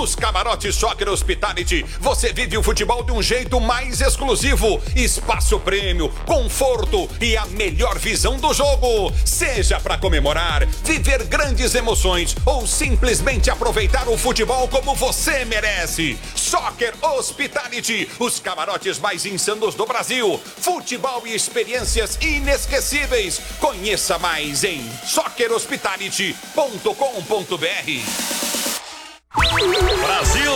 Nos camarotes Soccer Hospitality, você vive o futebol de um jeito mais exclusivo. Espaço prêmio, conforto e a melhor visão do jogo. Seja para comemorar, viver grandes emoções ou simplesmente aproveitar o futebol como você merece. Soccer Hospitality, os camarotes mais insanos do Brasil. Futebol e experiências inesquecíveis. Conheça mais em soccerhospitality.com.br. Brasil!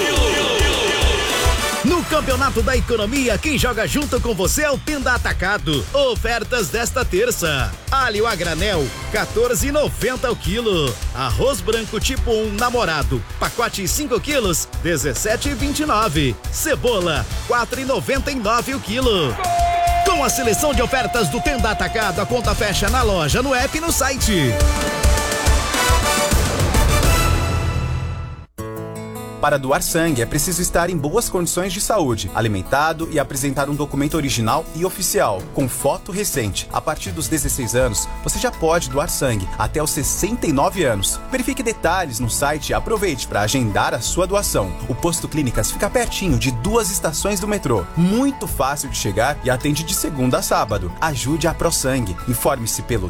No Campeonato da Economia, quem joga junto com você é o Tenda Atacado. Ofertas desta terça: alho a granel, R$14,90 o quilo. Arroz branco tipo 1 namorado, pacote 5 quilos, R$17,29. Cebola, R$4,99 o quilo. Com a seleção de ofertas do Tenda Atacado, a conta fecha na loja, no app e no site. Para doar sangue, é preciso estar em boas condições de saúde, alimentado e apresentar um documento original e oficial, com foto recente. A partir dos 16 anos, você já pode doar sangue, até os 69 anos. Verifique detalhes no site e aproveite para agendar a sua doação. O Posto Clínicas fica pertinho de 2 estações do metrô. Muito fácil de chegar e atende de segunda a sábado. Ajude a ProSangue. Informe-se pelo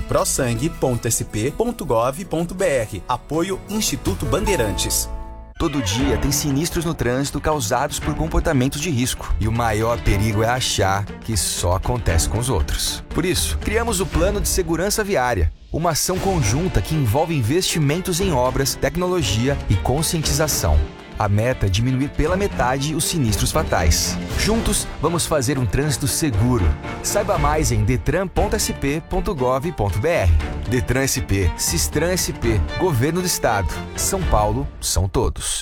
prosangue.sp.gov.br. Apoio Instituto Bandeirantes. Todo dia tem sinistros no trânsito causados por comportamentos de risco. E o maior perigo é achar que só acontece com os outros. Por isso, criamos o Plano de Segurança Viária, uma ação conjunta que envolve investimentos em obras, tecnologia e conscientização. A meta é diminuir pela metade os sinistros fatais. Juntos, vamos fazer um trânsito seguro. Saiba mais em detran.sp.gov.br. Detran SP, Sistran SP, Governo do Estado. São Paulo, são todos.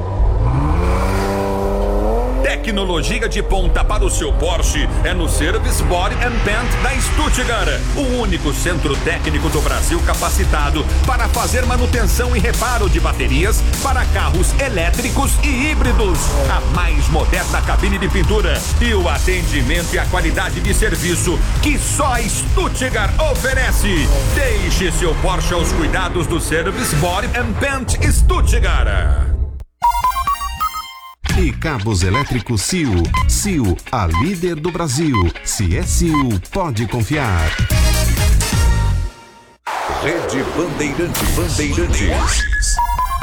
Tecnologia de ponta para o seu Porsche é no Service Body and Paint da Stuttgart, o único centro técnico do Brasil capacitado para fazer manutenção e reparo de baterias para carros elétricos e híbridos. A mais moderna cabine de pintura e o atendimento e a qualidade de serviço que só a Stuttgart oferece. Deixe seu Porsche aos cuidados do Service Body and Paint Stuttgart. E cabos elétricos Sil. Sil, a líder do Brasil. Se é Sil, pode confiar. Rede Bandeirantes.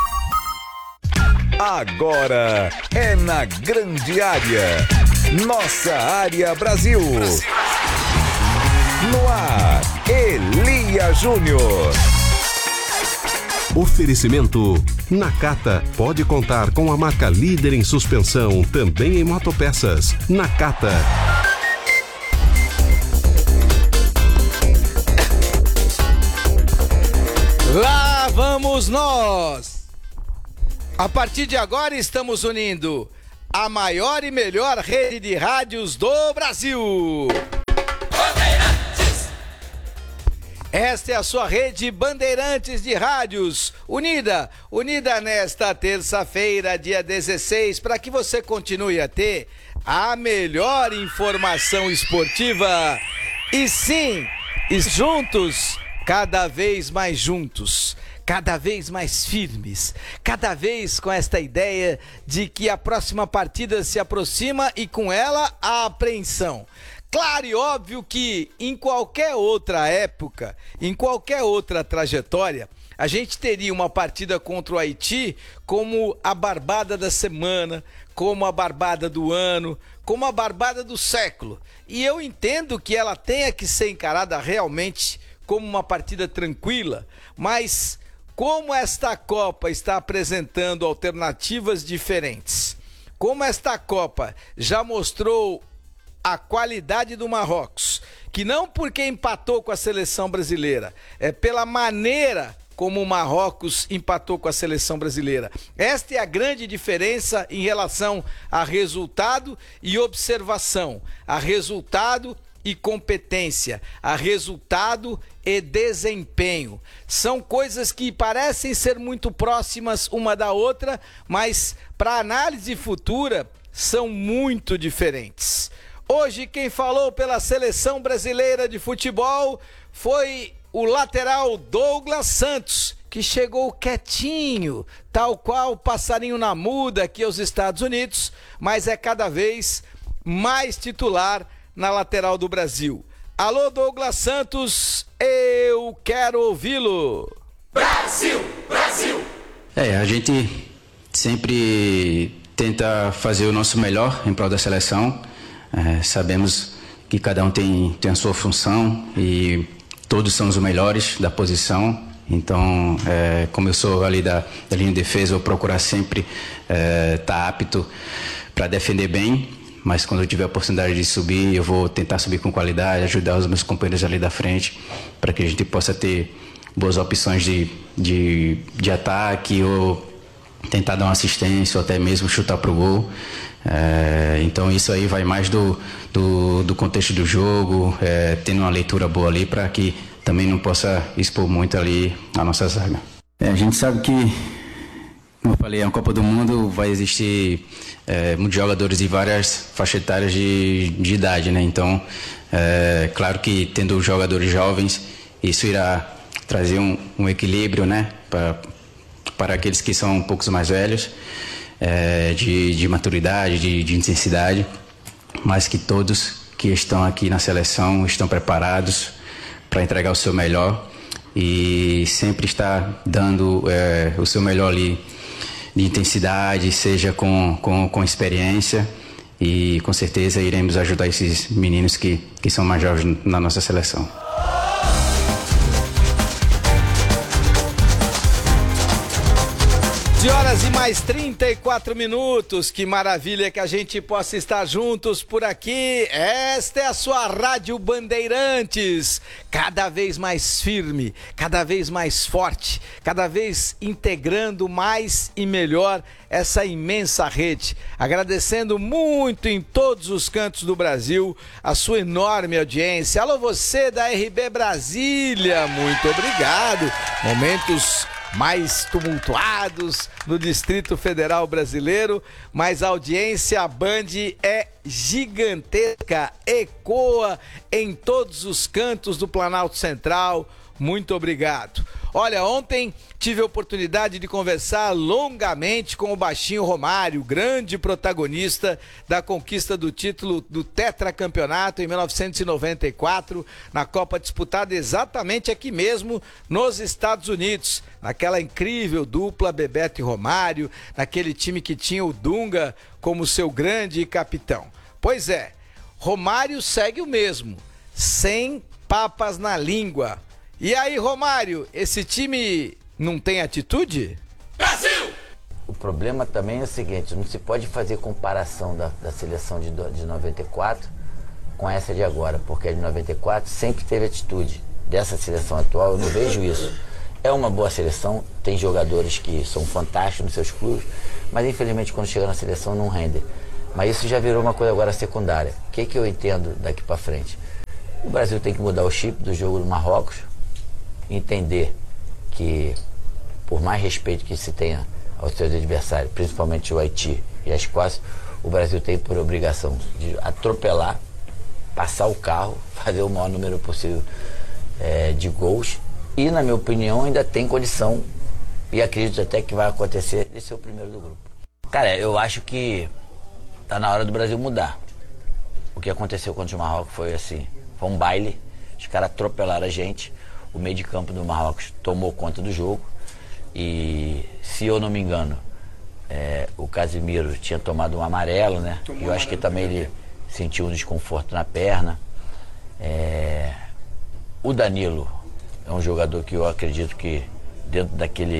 Agora é na grande área. Nossa área Brasil. No ar, Elia Júnior. Oferecimento: Nakata pode contar com a marca líder em suspensão, também em motopeças. Nakata. Lá vamos nós! A partir de agora estamos unindo a maior e melhor rede de rádios do Brasil. Esta é a sua rede Bandeirantes de Rádios, unida nesta terça-feira, dia 16, para que você continue a ter a melhor informação esportiva. E sim, juntos, cada vez mais juntos, cada vez mais firmes, cada vez com esta ideia de que a próxima partida se aproxima e com ela a apreensão. Claro e óbvio que em qualquer outra época, em qualquer outra trajetória, a gente teria uma partida contra o Haiti como a barbada da semana, como a barbada do ano, como a barbada do século. E eu entendo que ela tenha que ser encarada realmente como uma partida tranquila, mas como esta Copa está apresentando alternativas diferentes, como esta Copa já mostrou a qualidade do Marrocos, que não porque empatou com a seleção brasileira, é pela maneira como o Marrocos empatou com a seleção brasileira. Esta é a grande diferença em relação a resultado e observação, a resultado e competência, a resultado e desempenho. São coisas que parecem ser muito próximas uma da outra, mas para análise futura são muito diferentes. Hoje quem falou pela seleção brasileira de futebol foi o lateral Douglas Santos, que chegou quietinho, tal qual passarinho na muda aqui aos Estados Unidos, mas é cada vez mais titular na lateral do Brasil. Alô, Douglas Santos, eu quero ouvi-lo. Brasil, Brasil! A gente sempre tenta fazer o nosso melhor em prol da seleção. Sabemos que cada um tem a sua função e todos são os melhores da posição. Então, como eu sou ali da linha de defesa, eu vou procurar sempre estar apto para defender bem. Mas quando eu tiver a oportunidade de subir, eu vou tentar subir com qualidade, ajudar os meus companheiros ali da frente, para que a gente possa ter boas opções de ataque, ou tentar dar uma assistência, ou até mesmo chutar para o gol. Então isso aí vai mais do contexto do jogo, tendo uma leitura boa ali, para que também não possa expor muito ali a nossa zaga. A gente sabe que, como eu falei, a Copa do Mundo vai existir muitos jogadores de várias faixas etárias de idade, né? Então, claro que tendo jogadores jovens, isso irá trazer um equilíbrio, né? Para aqueles que são um pouco mais velhos, de maturidade, de intensidade, mas que todos que estão aqui na seleção estão preparados para entregar o seu melhor e sempre estar dando o seu melhor ali, de intensidade, seja com experiência, e com certeza iremos ajudar esses meninos que são mais jovens na nossa seleção. De horas e mais 34 minutos, que maravilha que a gente possa estar juntos por aqui. Esta é a sua Rádio Bandeirantes, cada vez mais firme, cada vez mais forte, cada vez integrando mais e melhor essa imensa rede. Agradecendo muito em todos os cantos do Brasil a sua enorme audiência. Alô, você da RB Brasília, muito obrigado. Momentos mais tumultuados no Distrito Federal brasileiro, mas a audiência Band é gigantesca, ecoa em todos os cantos do Planalto Central. Muito obrigado. Olha, ontem tive a oportunidade de conversar longamente com o Baixinho Romário, grande protagonista da conquista do título do tetracampeonato em 1994, na Copa disputada exatamente aqui mesmo nos Estados Unidos, naquela incrível dupla Bebeto e Romário, naquele time que tinha o Dunga como seu grande capitão. Pois é, Romário segue o mesmo, sem papas na língua. E aí, Romário, esse time não tem atitude? Brasil! O problema também é o seguinte, não se pode fazer comparação da seleção de 94 com essa de agora, porque a de 94 sempre teve atitude. Dessa seleção atual eu não vejo isso. É uma boa seleção, tem jogadores que são fantásticos nos seus clubes, mas infelizmente quando chega na seleção não rende. Mas isso já virou uma coisa agora secundária. O que eu entendo daqui para frente? O Brasil tem que mudar o chip do jogo do Marrocos, entender que, por mais respeito que se tenha aos seus adversários, principalmente o Haiti e a Escócia, o Brasil tem por obrigação de atropelar, passar o carro, fazer o maior número possível de gols, e, na minha opinião, ainda tem condição, e acredito até que vai acontecer, de ser o primeiro do grupo. Cara, eu acho que tá na hora do Brasil mudar. O que aconteceu contra o Marrocos foi assim, foi um baile, os caras atropelaram a gente. O meio de campo do Marrocos tomou conta do jogo e, se eu não me engano, o Casemiro tinha tomado um amarelo, né? E eu acho que também ele sentiu um desconforto na perna. O Danilo é um jogador que eu acredito que dentro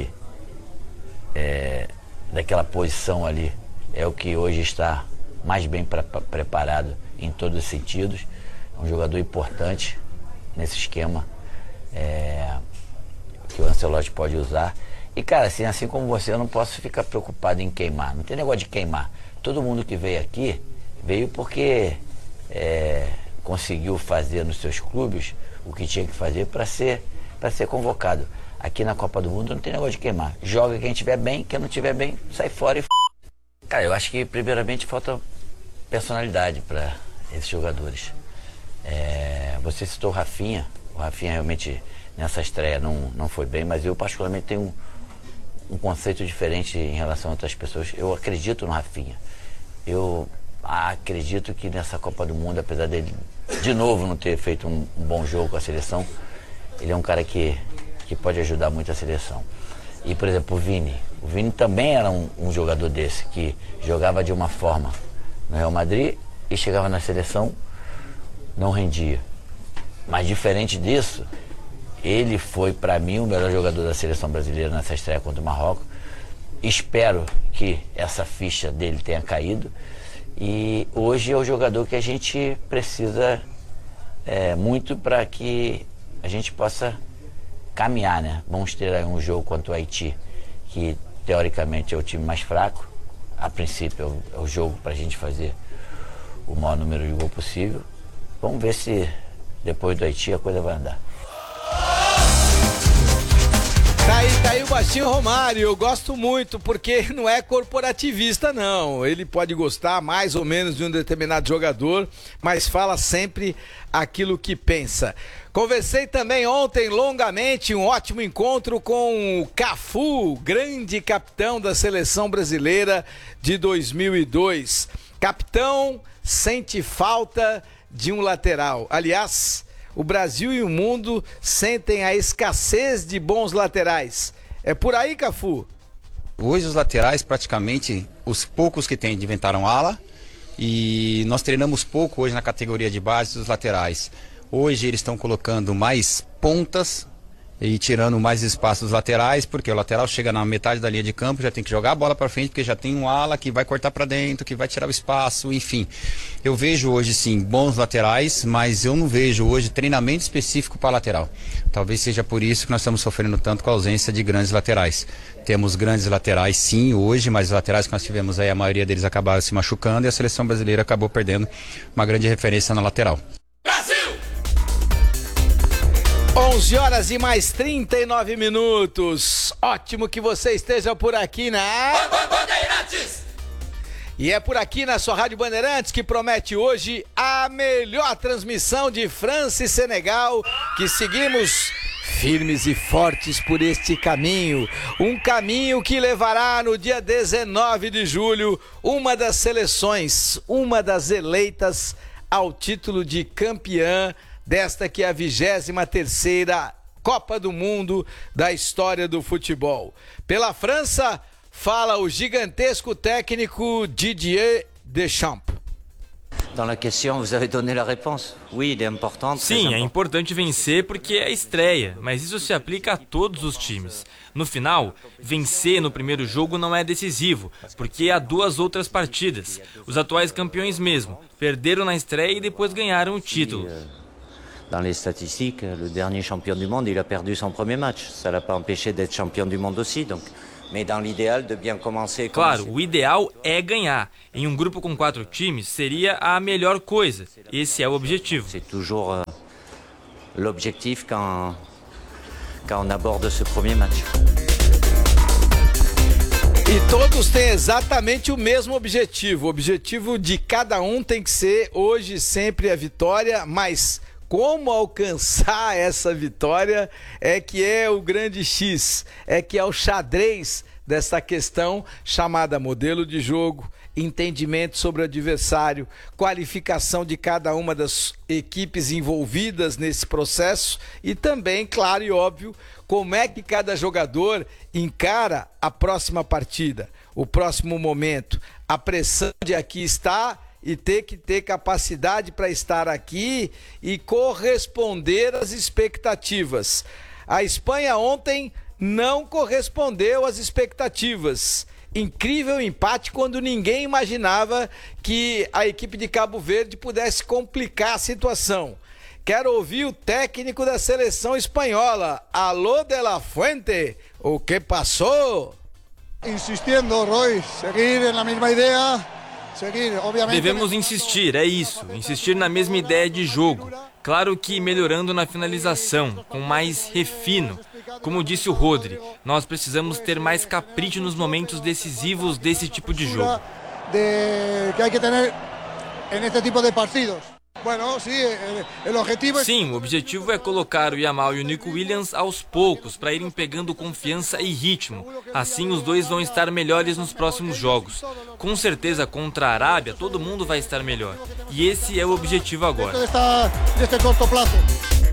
daquela posição ali é o que hoje está mais bem preparado em todos os sentidos. É um jogador importante nesse esquema que o Ancelotti pode usar. E, cara, assim como você, eu não posso ficar preocupado em queimar. Não tem negócio de queimar. Todo mundo que veio aqui veio porque conseguiu fazer nos seus clubes o que tinha que fazer para ser convocado. Aqui na Copa do Mundo não tem negócio de queimar. Joga quem estiver bem, quem não estiver bem, sai fora e Cara, eu acho que primeiramente falta personalidade para esses jogadores. Você citou o Rafinha. O Rafinha realmente nessa estreia não foi bem, mas eu particularmente tenho um conceito diferente em relação a outras pessoas. Eu acredito no Rafinha. Eu acredito que nessa Copa do Mundo, apesar dele de novo não ter feito um bom jogo com a seleção, ele é um cara que pode ajudar muito a seleção. E, por exemplo, o Vini também era um jogador desse, que jogava de uma forma no Real Madrid e chegava na seleção, não rendia. Mas diferente disso, ele foi, para mim, o melhor jogador da seleção brasileira nessa estreia contra o Marrocos. Espero que essa ficha dele tenha caído. E hoje é o jogador que a gente precisa muito para que a gente possa caminhar, né? Vamos ter aí um jogo contra o Haiti, que teoricamente é o time mais fraco. A princípio é o jogo para a gente fazer o maior número de gols possível. Vamos ver se depois do Haiti a coisa vai andar. Tá aí o baixinho Romário, eu gosto muito, porque não é corporativista não, ele pode gostar mais ou menos de um determinado jogador, mas fala sempre aquilo que pensa. Conversei também ontem longamente, um ótimo encontro com o Cafu, grande capitão da seleção brasileira de 2002. Capitão sente falta de um lateral, aliás, o Brasil e o mundo sentem a escassez de bons laterais. É por aí, Cafu? Hoje os laterais, praticamente, os poucos que tem inventaram ala. E nós treinamos pouco hoje na categoria de base dos laterais. Hoje eles estão colocando mais pontas e tirando mais espaço dos laterais, porque o lateral chega na metade da linha de campo, já tem que jogar a bola para frente, porque já tem um ala que vai cortar para dentro, que vai tirar o espaço, enfim. Eu vejo hoje sim bons laterais, mas eu não vejo hoje treinamento específico para lateral. Talvez seja por isso que nós estamos sofrendo tanto com a ausência de grandes laterais. Temos grandes laterais sim hoje, mas os laterais que nós tivemos aí, a maioria deles acabaram se machucando e a seleção brasileira acabou perdendo uma grande referência na lateral. 11 horas e mais 39 minutos. Ótimo que você esteja por aqui na Bandeirantes. E é por aqui na sua Rádio Bandeirantes que promete hoje a melhor transmissão de França e Senegal, que seguimos firmes e fortes por este caminho. Um caminho que levará no dia 19 de julho uma das seleções, uma das eleitas ao título de campeã desta que é a 23ª Copa do Mundo da história do futebol. Pela França, fala o gigantesco técnico Didier Deschamps. Sim, é importante vencer porque é a estreia, mas isso se aplica a todos os times. No final, vencer no primeiro jogo não é decisivo, porque há 2 outras partidas. Os atuais campeões mesmo perderam na estreia e depois ganharam o título. Dans les statistiques, le dernier champion du monde, il a perdu son premier match. Ça l'a pas empêché d'être champion du monde aussi, donc. Mais dans l'idéal, de bien commencer. Claro, o ideal é ganhar. Em um grupo com 4 times, seria a melhor coisa. Esse é o objetivo. C'est toujours l'objectif quand on aborde ce premier match. E todos têm exatamente o mesmo objetivo. O objetivo de cada um tem que ser, hoje, sempre a vitória, mas como alcançar essa vitória é que é o grande X, é que é o xadrez dessa questão chamada modelo de jogo, entendimento sobre o adversário, qualificação de cada uma das equipes envolvidas nesse processo e também, claro e óbvio, como é que cada jogador encara a próxima partida, o próximo momento, a pressão de aqui estar e ter que ter capacidade para estar aqui e corresponder às expectativas. A Espanha ontem não correspondeu às expectativas. Incrível empate quando ninguém imaginava que a equipe de Cabo Verde pudesse complicar a situação. Quero ouvir o técnico da seleção espanhola. Alô de la Fuente, o que passou? Insistindo, Roy, seguir na mesma ideia. Devemos insistir, é isso, insistir na mesma ideia de jogo. Claro que melhorando na finalização, com mais refino. Como disse o Rodri, nós precisamos ter mais capricho nos momentos decisivos desse tipo de jogo. Que hay que tener en este tipo de partidos. Sim, o objetivo é colocar o Yamal e o Nico Williams aos poucos, para irem pegando confiança e ritmo. Assim os dois vão estar melhores nos próximos jogos. Com certeza contra a Arábia todo mundo vai estar melhor. E esse é o objetivo agora. Deste corto plazo.